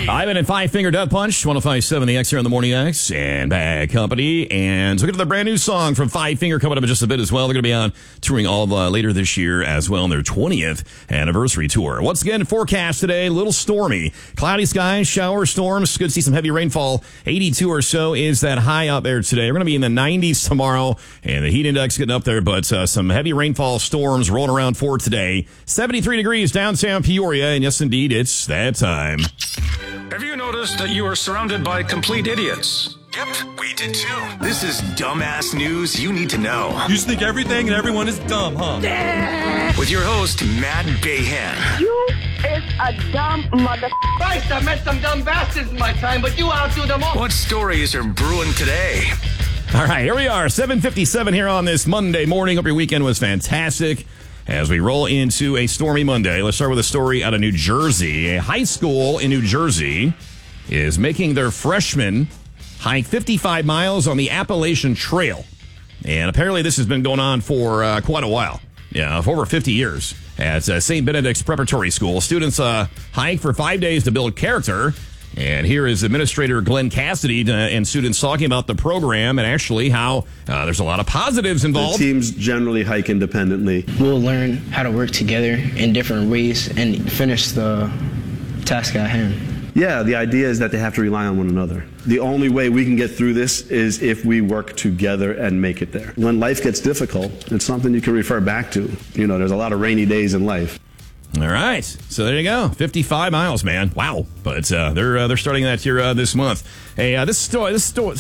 Ivan and Five Finger Death Punch, 105.7 The X here on the Morning X and Bad Company. And so get to the brand new song from Five Finger coming up in just a bit as well. They're going to be on touring all later this year as well on their 20th anniversary tour. Once again, forecast today, a little stormy. Cloudy skies, shower storms. Could see some heavy rainfall. 82 or so is that high out there today. We're going to be in the 90s tomorrow, and the heat index getting up there, but some heavy rainfall storms rolling around for today. 73 degrees downtown Peoria, and yes, indeed, it's that time. Have you noticed that you are surrounded by complete idiots? Yep, we did too. This is dumbass news you need to know. You just think everything and everyone is dumb, huh? With your host, Matt Bayhan. You is a dumb mother. Christ, I met some dumb bastards in my time, but you outdo them all. What stories are brewing today? All right, here we are, 7:57 here on this Monday morning. Hope your weekend was fantastic. As we roll into a stormy Monday, let's start with a story out of New Jersey. A high school in New Jersey is making their freshmen hike 55 miles on the Appalachian Trail. And apparently this has been going on for quite a while. Yeah, for over 50 years. At St. Benedict's Preparatory School, students hike for 5 days to build character. And here is Administrator Glenn Cassidy and students talking about the program and actually how there's a lot of positives involved. The teams generally hike independently. We'll learn how to work together in different ways and finish the task at hand. Yeah, the idea is that they have to rely on one another. The only way we can get through this is if we work together and make it there. When life gets difficult, it's something you can refer back to. You know, there's a lot of rainy days in life. All right, so there you go, 55 miles, man. Wow, but they're starting that here this month. Hey, that story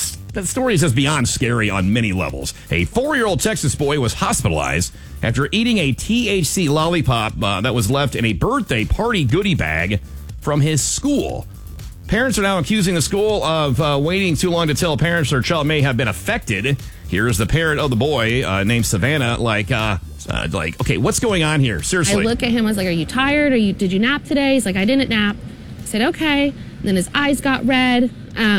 is just beyond scary on many levels. A 4-year-old Texas boy was hospitalized after eating a THC lollipop that was left in a birthday party goodie bag from his school. Parents are now accusing the school of waiting too long to tell parents their child may have been affected. Here's the parent of the boy named Savannah, like, okay, what's going on here? Seriously. I look at him, I was like, are you tired? Did you nap today? He's like, I didn't nap. I said, okay. And then his eyes got red.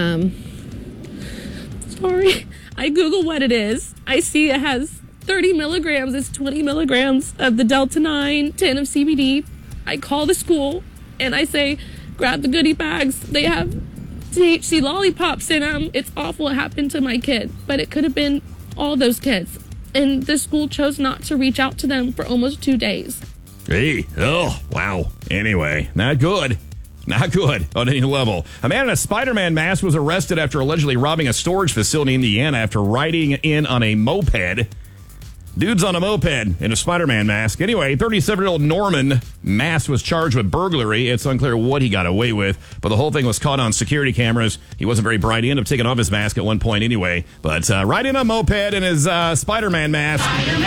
Sorry. I Google what it is. I see it has 30 milligrams. It's 20 milligrams of the Delta-9, 10 of CBD. I call the school and I say, grab the goodie bags. They have THC lollipops in them. It's awful. It happened to my kid, but it could have been all those kids. And the school chose not to reach out to them for almost 2 days. Hey, oh, wow. Anyway, not good. Not good on any level. A man in a Spider-Man mask was arrested after allegedly robbing a storage facility in Indiana after riding in on a moped. Dude's on a moped in a Spider-Man mask. Anyway, 37-year-old Norman Mass was charged with burglary. It's unclear what he got away with, but the whole thing was caught on security cameras. He wasn't very bright. He ended up taking off his mask at one point anyway. But riding a moped in his Spider-Man mask. Spider-Man.